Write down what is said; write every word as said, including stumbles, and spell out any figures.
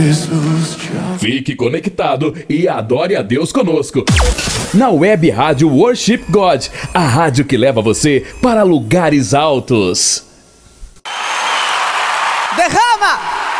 Fique conectado e adore a Deus conosco. Na Web Rádio Worship God, a rádio que leva você para lugares altos. Derrama!